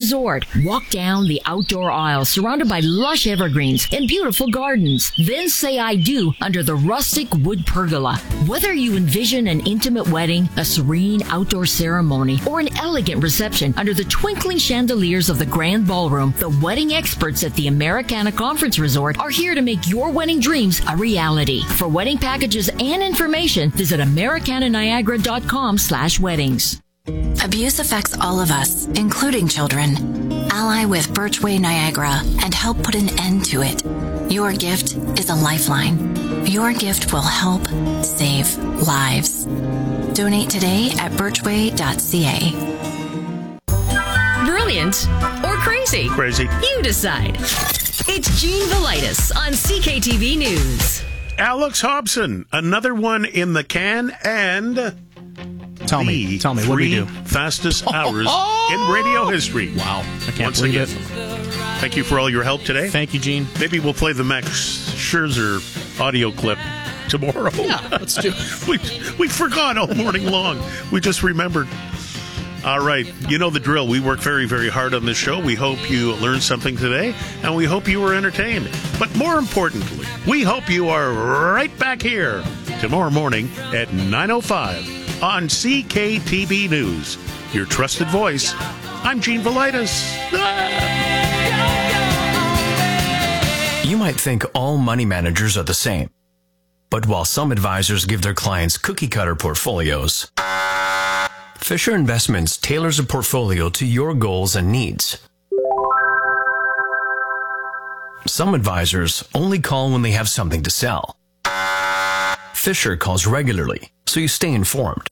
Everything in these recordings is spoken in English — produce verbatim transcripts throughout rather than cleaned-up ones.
Resort. Walk down the outdoor aisle surrounded by lush evergreens and beautiful gardens. Then say I do under the rustic wood pergola. Whether you envision an intimate wedding, a serene outdoor ceremony, or an elegant reception under the twinkling chandeliers of the Grand Ballroom, the wedding experts at the Americana Conference Resort are here to make your wedding dreams a reality. For wedding packages and information, visit americana niagara dot com slash weddings. Abuse affects all of us, including children. Ally with Birchway Niagara and help put an end to it. Your gift is a lifeline. Your gift will help save lives. Donate today at birchway dot c a. Brilliant or crazy? Crazy. You decide. It's Gene Velitis on C K T V News. Alex Hobson, another one in the can, and tell me, tell me, what do we do? Fastest hours in radio history. Wow, I can't Once believe again, it. Thank you for all your help today. Thank you, Gene. Maybe we'll play the Max Scherzer audio clip tomorrow. Yeah, let's do it. we we forgot all morning long. We just remembered. All right, you know the drill. We work very, very hard on this show. We hope you learned something today, and we hope you were entertained. But more importantly, we hope you are right back here tomorrow morning at nine oh five on C K T V News. Your trusted voice. I'm Gene Velitis. You might think all money managers are the same. But while some advisors give their clients cookie-cutter portfolios, Fisher Investments tailors a portfolio to your goals and needs. Some advisors only call when they have something to sell. Fisher calls regularly, so you stay informed.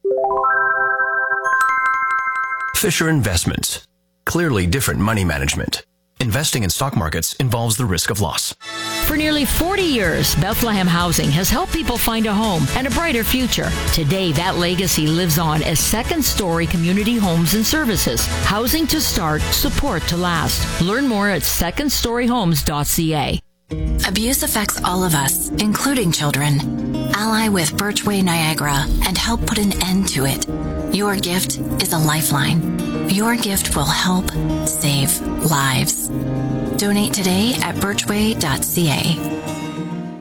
Fisher Investments. Clearly different money management. Investing in stock markets involves the risk of loss. For nearly forty years, Bethlehem Housing has helped people find a home and a brighter future. Today, that legacy lives on as Second Story Community Homes and Services. Housing to start, support to last. Learn more at second story homes dot c a. Abuse affects all of us, including children. Ally with Birchway Niagara and help put an end to it. Your gift is a lifeline. Your gift will help save lives. Donate today at birchway dot c a.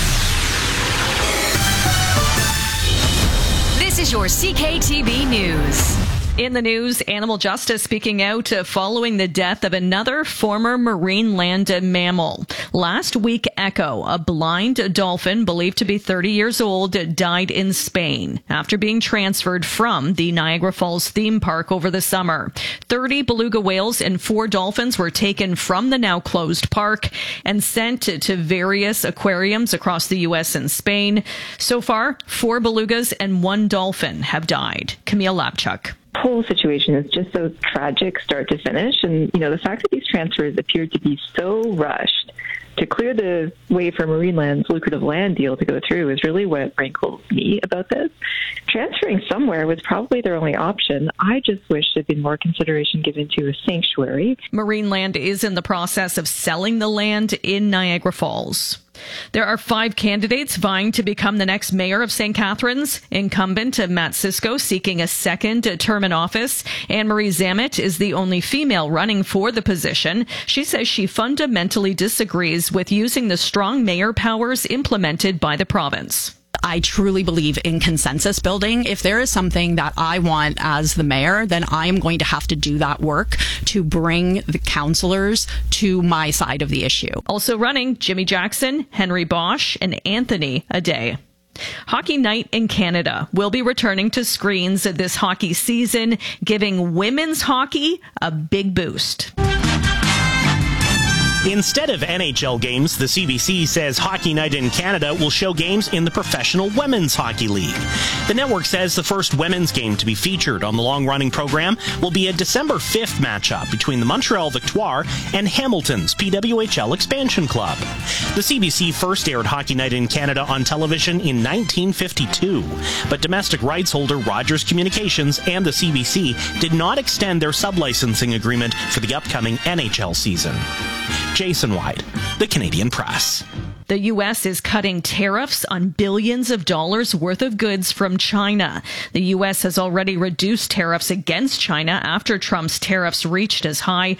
This is your C K T V News. In the news, Animal Justice speaking out following the death of another former marine land mammal. Last week, Echo, a blind dolphin believed to be thirty years old, died in Spain after being transferred from the Niagara Falls theme park over the summer. thirty beluga whales and four dolphins were taken from the now closed park and sent to various aquariums across the U S and Spain. So far, four belugas and one dolphin have died. Camille Lapchuk. Whole situation is just so tragic start to finish, and you know the fact that these transfers appear to be so rushed to clear the way for Marineland's lucrative land deal to go through is really what rankles me about this. Transferring somewhere was probably their only option. I just wish there'd been more consideration given to a sanctuary. Marineland is in the process of selling the land in Niagara Falls. There are five candidates vying to become the next mayor of Saint Catharines. Incumbent Matt Cisco seeking a second term in office. Anne-Marie Zammit is the only female running for the position. She says she fundamentally disagrees with using the strong mayor powers implemented by the province. I truly believe in consensus building. If there is something that I want as the mayor, then I am going to have to do that work to bring the councillors to my side of the issue. Also running, Jimmy Jackson, Henry Bosch, and Anthony Aday. Hockey Night in Canada will be returning to screens this hockey season, giving women's hockey a big boost. Instead of N H L games, the C B C says Hockey Night in Canada will show games in the Professional Women's Hockey League. The network says the first women's game to be featured on the long-running program will be a December fifth matchup between the Montreal Victoire and Hamilton's P W H L Expansion Club. The C B C first aired Hockey Night in Canada on television in nineteen fifty-two, but domestic rights holder Rogers Communications and the C B C did not extend their sublicensing agreement for the upcoming N H L season. Jason White, The Canadian Press. The U S is cutting tariffs on billions of dollars worth of goods from China. The U S has already reduced tariffs against China after Trump's tariffs reached as high